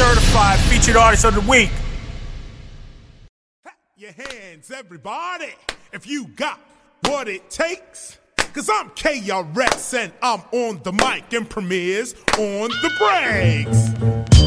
Certified featured artist of the week. Your hands, everybody, if you got what it takes. Cause I'm KRS and I'm on the mic and Premier's on the breaks.